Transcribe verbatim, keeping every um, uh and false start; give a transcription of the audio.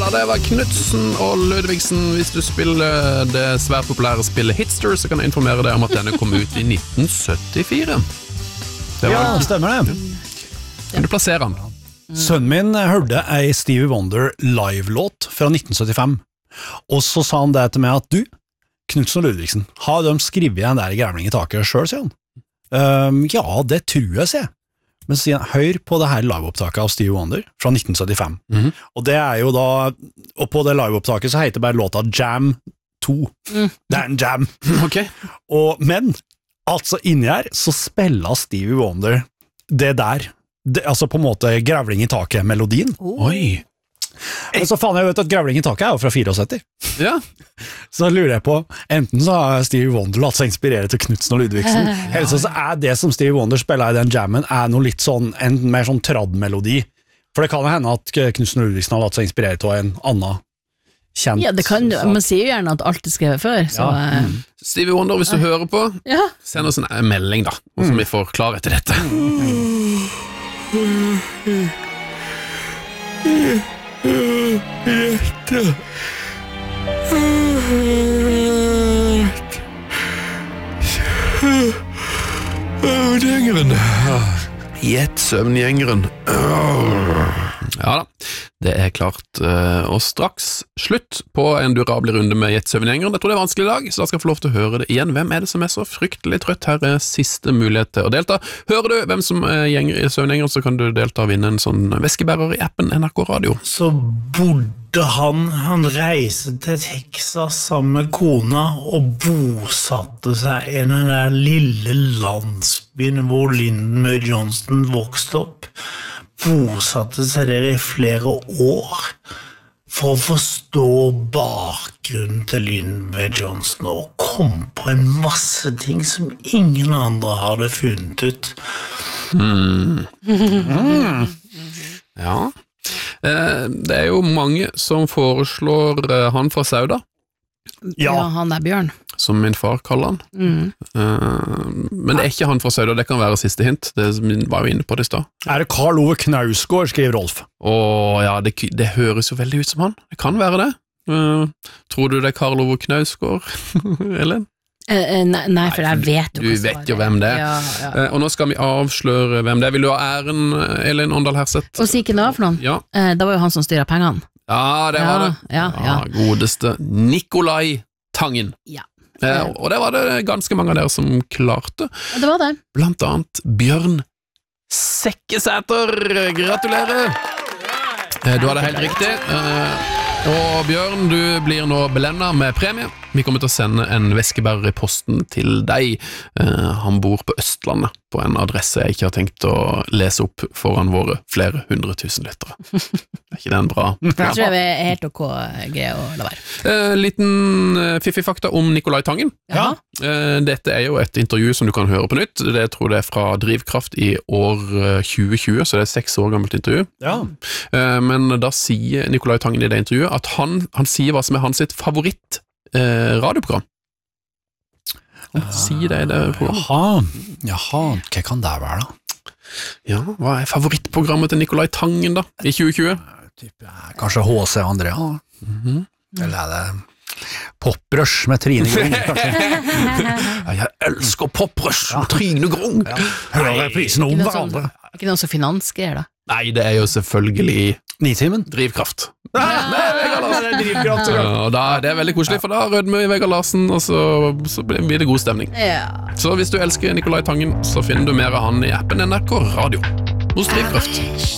det var Knudsen og Ludvigsen. Hvis du spiller det svært populære spillet Hitster, så kan jeg informere deg om at denne kom ut i nitten syttifire. Det var, ja, stemmer det. Kan du plassere den? Sønnen min hørte ei Stevie Wonder live-låt fra nitten syttifem, og så sa han det til meg at du, Knudsen og Ludvigsen, har de skrevet en der grevling i taket selv, sier han. Um, ja, det tror jeg, sier jeg. Men så sier han, hør på det her live-opptaket av Stevie Wonder fra nitten syttifem. Mm-hmm. Og det er jo da, og på det live-opptaket så heter bare låta Jam to. Mm. Det er en jam. Ok. Og, men, altså inni her, så spiller Stevie Wonder det der, det, altså på en måte grevling i taket, melodien. Oh. Oi. Men så faen jeg vet at grevling i taket er jo fra syttifire. Ja. Så lurer jeg på, enten så har Stevie Wonder latt seg inspirere til Knudsen og Ludvigsen, ja. Eller så er det som Stevie Wonder spiller i den jammen, er noe litt sånn, en mer sånn tradd-melodi. For det kan jo hende at Knudsen og Ludvigsen har latt seg inspirere til en annen kjent. Ja, det kan jo, man sier jo gjerne at alt er skrevet før. Så, ja. mm. Stevie Wonder, hvis du hører på, ja. Send oss en melding da, og så mm. vi får klarhet til dette. Rette Søvngjengeren Gjett søvngjengeren Ja da, det er klart Og straks slutt på en durabel runde med Gjett søvngjengeren. Jeg tror det er vanskelig i dag, så da skal jeg få lov til å høre det igjen. Hvem er det som er så fryktelig trøtt? Her er siste mulighet til å delta. Hører du hvem som er gjenger i søvngjengeren, så kan du delta og vinne en sånn veskebærer i appen N R K Radio. Så bodde han, han reiste til Texas sammen med kona og bosatte seg i den der lille landsbyen hvor Lyndon B. Johnson vokste opp. Bosatte seg der i flere år for å forstå bakgrunnen til Lyndon B. Johnson og kom på en masse ting som ingen andre hadde funnet ut. Mm. Mm. Ja, det er jo mange som foreslår han fra Sauda. Ja, ja han er Bjørn. Som min far kaller han. Mm. Uh, men det er ikke han fra Sauda, det kan være siste hint. Det var jo inne på det i sted. Er det Karl Ove Knausgård, skriver Rolf. Åh, ja, det, det høres jo veldig ut som han. Det kan være det. Uh, tror du det er Karl Ove Knausgård, Ellen? Uh, nei, nei, for jeg vet jo Du vet jo hvem det er. Ja, ja. Uh, og nå skal vi avsløre hvem det er. Vil du ha æren, Ellen Åndal Herseth? Og si ikke noe for noen. Ja. Uh, det var jo han som styrer pengene. Ja, det var ja, det. Ja, ja. Ja, godeste Nikolai Tangen. Ja. Eh, og det var det ganske mange av dere som klarte. Ja, det var det. Blant annet Bjørn Sekkesæter. Gratulerer! Eh, du hadde helt riktig. Eh, og Bjørn, du blir nå belønnet med premie. Vi kommer til å sende en veskebærer i posten til deg. Eh, han bor på Østlandet, på en adresse jeg ikke har tenkt å lese opp foran våre flere hundre tusen lyttere. Er ikke den bra? Jeg tror jeg er helt ok greie å la være. Eh, liten eh, fiffig fakta om Nikolai Tangen. Ja. Eh, dette er jo et intervju som du kan høre på nytt. Det tror jeg er fra Drivkraft i år eh, tjue tjue, så det er seks år gammelt intervju. Ja. Eh, men da sier Nikolai Tangen i det intervjuet at han, han sier hva som er hans sitt favoritt eh, radioprogram. Han sier det i det programmet. Jaha, jaha, hva kan det være da? Ja, hva er favorittprogrammet til Nikolai Tangen da, i tjue tjue? Type, kanskje H C Andrea, mm-hmm. Eller er det Poprush med Trine Grung, ja, jeg elsker Poprush med Trine Grung. Ja. Hører prisen om hverandre. Er ikke noe så finansgreier da? Nei, det er jo selvfølgelig Nitimen. Drivkraft. Ja, det er drivkraft. Ja, og da, det er veldig koselig, for da rødmer vi Vegard Larsen, og så, så blir det god stemning. Ja. Så hvis du elsker Nikolai Tangen, så finner du mer av han i appen N R K Radio hos Drivkraft.